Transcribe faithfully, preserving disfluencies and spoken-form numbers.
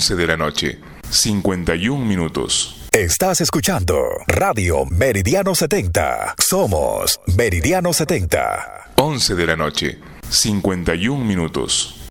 once de la noche, cincuenta y un minutos. Estás escuchando Radio Meridiano setenta. Somos Meridiano setenta. once de la noche, cincuenta y un minutos.